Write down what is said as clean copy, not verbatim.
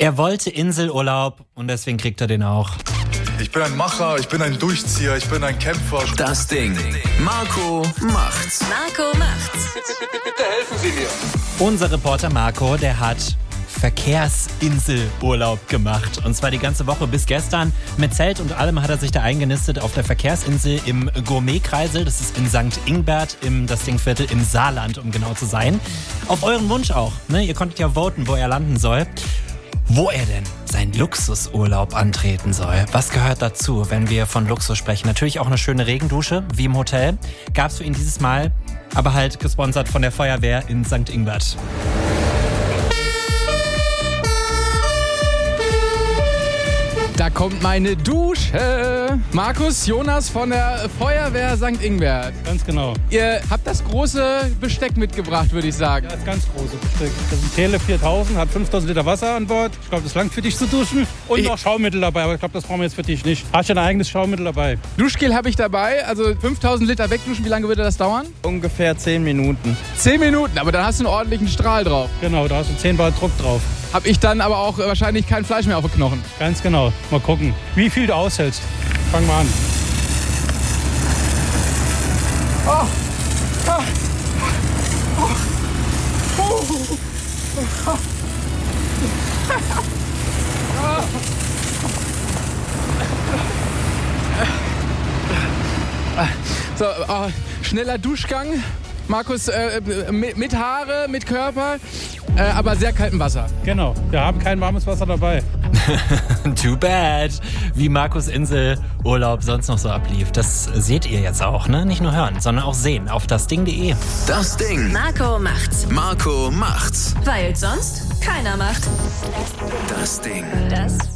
Er wollte Inselurlaub und deswegen kriegt er den auch. Ich bin ein Macher, ich bin ein Durchzieher, ich bin ein Kämpfer. Das Ding. Marco macht's. Marco macht's. Bitte helfen Sie mir. Unser Reporter Marco, der hat Verkehrsinselurlaub gemacht. Und zwar die ganze Woche bis gestern. Mit Zelt und allem hat er sich da eingenistet auf der Verkehrsinsel im Gourmet-Kreisel. Das ist in St. Ingbert, im das Dingviertel im Saarland, um genau zu sein. Auf euren Wunsch auch. Ne? Ihr konntet ja voten, wo er landen soll. Wo er denn seinen Luxusurlaub antreten soll. Was gehört dazu, wenn wir von Luxus sprechen? Natürlich auch eine schöne Regendusche, wie im Hotel. Gab's für ihn dieses Mal, aber halt gesponsert von der Feuerwehr in St. Ingbert. Da kommt meine Dusche. Markus, Jonas von der Feuerwehr St. Ingbert. Ganz genau. Ihr habt das große Besteck mitgebracht, würde ich sagen. Ja, das ganz große Besteck. Das ist ein Tele 4000, hat 5000 Liter Wasser an Bord. Ich glaube, das langt für dich zu duschen. Und noch Schaumittel dabei, aber ich glaube, das brauchen wir jetzt für dich nicht. Hast du ein eigenes Schaumittel dabei? Duschgel habe ich dabei, also 5000 Liter wegduschen. Wie lange würde das dauern? Ungefähr 10 Minuten. 10 Minuten, aber dann hast du einen ordentlichen Strahl drauf. Genau, da hast du 10 Bar Druck drauf. Hab ich dann aber auch wahrscheinlich kein Fleisch mehr auf den Knochen. Ganz genau. Mal gucken, wie viel du aushältst. Fang mal an. So, schneller Duschgang. Markus, mit Haare, mit Körper, aber sehr kaltem Wasser. Genau, wir haben kein warmes Wasser dabei. Too bad. Wie Markus Inselurlaub sonst noch so ablief. Das seht ihr jetzt auch, ne? Nicht nur hören, sondern auch sehen auf dasding.de. Das Ding. Marco macht's. Marco macht's. Weil sonst keiner macht. Das Ding. Das